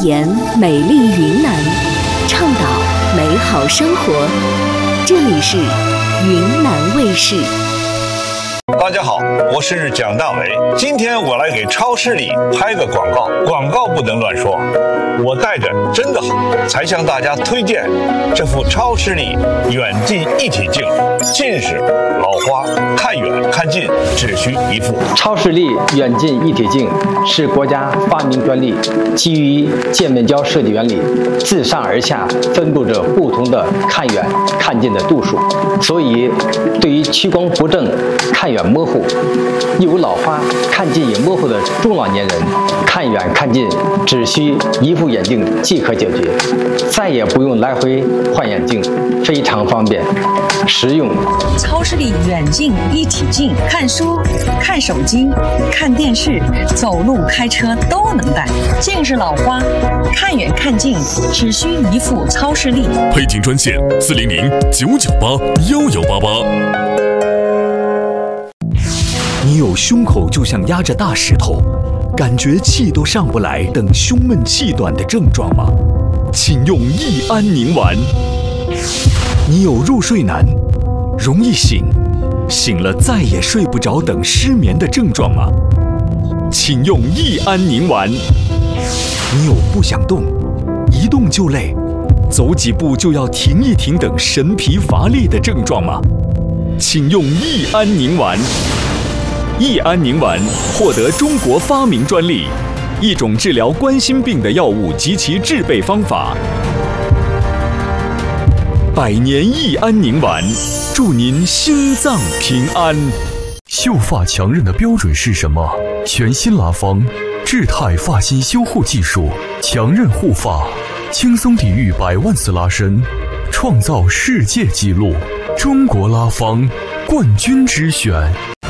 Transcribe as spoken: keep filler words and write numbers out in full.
言美丽云南，倡导美好生活。这里是云南卫视。 大家好，我是蒋大为。今天我来给超市里拍个广告，广告不能乱说。我带着真的好，才向大家推荐这副超视力远近一体镜，近视、老花、看远看近只需一副。 超视力远近一体镜是国家发明专利，基于渐面胶设计原理，自上而下分布着不同的看远看近的度数，所以对于屈光不正、看远模糊、有老花、看近也模糊的中老年人，看远看近只需一副眼镜即可解决，再也不用来回换眼镜，非常方便实用。 超视力远近一体镜，看书、看手机、看电视、走路、开车都能戴。近视老花、看远看近只需一副超视力。 配镜专线四零零九九八幺幺八八。 你有胸口就像压着大石头，感觉气都上不来等胸闷气短的症状吗？请用益安宁丸。你有入睡难、容易醒、醒了再也睡不着等失眠的症状吗？请用益安宁丸。你有不想动、一动就累、走几步就要停一停等神疲乏力的症状吗？请用益安宁丸。益安宁丸获得中国发明专利，一种治疗冠心病的药物及其制备方法。百年益安宁丸，祝您心脏平安。 秀发强韧的标准是什么？全新拉芳智泰发型修护技术，强韧护发，轻松抵御百万次拉伸，创造世界纪录。中国拉芳冠军之选。